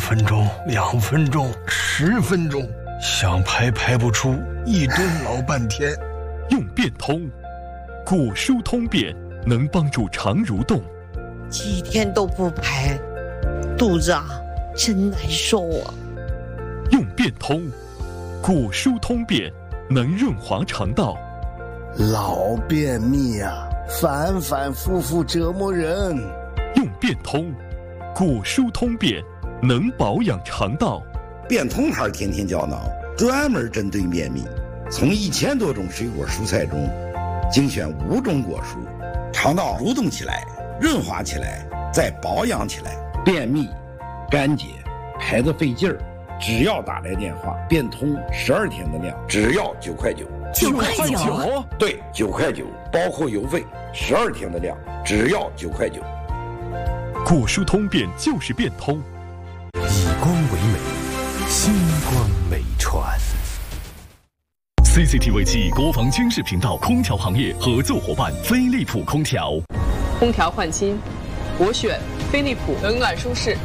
分钟、2分钟、10分钟，想排排不出，一顿老半天。 用便通，古书通便能帮助肠蠕动。 几天都不排，肚子真难受啊。 用便通，古书通便能润滑肠道。 老便秘反反复复折磨人。 用便通，古书通便能保养肠道。 便通牌天天胶囊专门针对便秘，从1000多种水果蔬菜中精选5种果蔬，肠道蠕动起来，润滑起来，再保养起来。便秘、干结、排得费劲儿，只要打来电话，便通12天的量，只要9块9。 9块9？ 对，9块9，包括邮费，12天的量，只要9块9。 古书通便就是便通， 以光为美，星光美传。 CCTV 7国防军事频道空调行业合作伙伴飞利浦空调。 空调换新，我选飞利浦，冷暖舒适。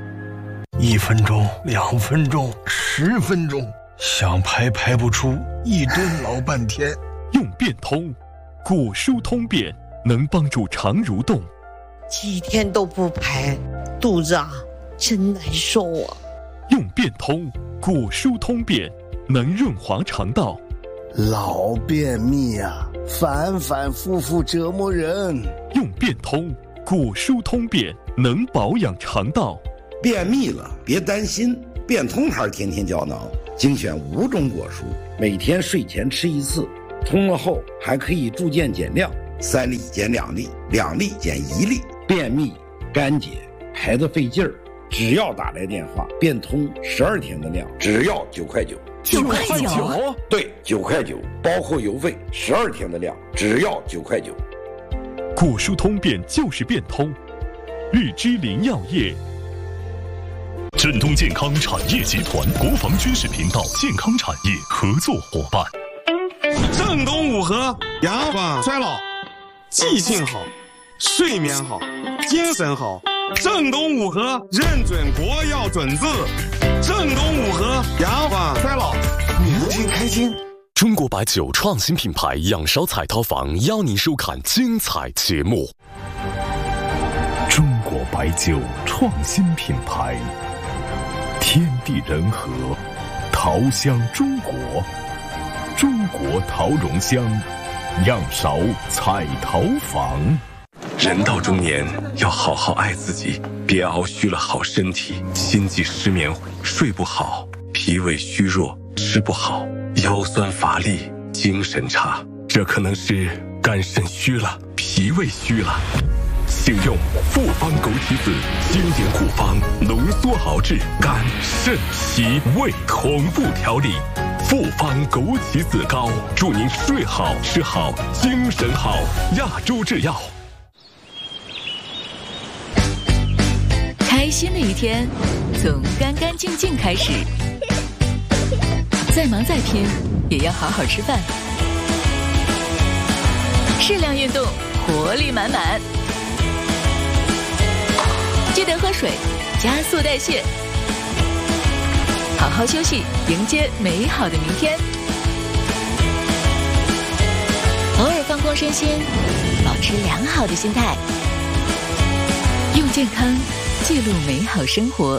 1分钟、2分钟、10分钟，想排排不出，一顿老半天。 用便通，古书通便能帮助肠蠕动。 几天都不排，肚子真难受啊。 用便通，古书通便能润滑肠道。 老便秘反反复复折磨人。 用便通，古书通便能保养肠道。 便秘了别担心，便通牌天天胶囊精选5种果蔬，每天睡前吃1次，通了后还可以逐渐减量，3粒减2粒，2粒减1粒。便秘、干结、排得费劲儿，只要打来电话，便通12天的量，只要9块9。 9块9？ 对，9块9，包括邮费，12天的量，只要9块9。 古书通便就是便通，玉芝林药业。 振东健康产业集团国防军事频道健康产业合作伙伴。 正东5合，延缓衰老，记性好，睡眠好，精神好。正东5合认准国药准字，正东5合延缓衰老，年轻开心。 中国白酒创新品牌仰韶彩陶坊邀您收看精彩节目。 中国白酒创新品牌，天地人和，陶香中国，中国陶容香，仰韶彩陶坊。 人到中年要好好爱自己，别熬虚了好身体，心悸失眠，睡不好，脾胃虚弱，吃不好，腰酸乏力，精神差，这可能是肝肾虚了，脾胃虚了。请用复方枸杞子经典古方浓缩熬制肝肾脾胃同步调理，复方枸杞子膏，祝您睡好吃好精神好。亚洲制药。 开心的一天从干干净净开始，再忙再拼也要好好吃饭，适量运动，活力满满。记得喝水，加速代谢，好好休息，迎接美好的明天。偶尔放空身心，保持良好的心态，用健康记录美好生活。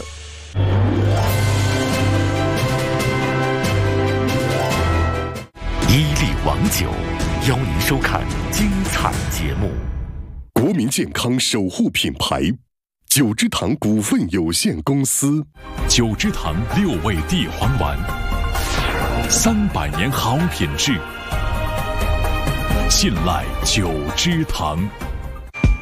伊利王酒邀您收看精彩节目。 国民健康守护品牌九芝堂股份有限公司， 九芝堂6味地黄丸，300年好品质，信赖九芝堂。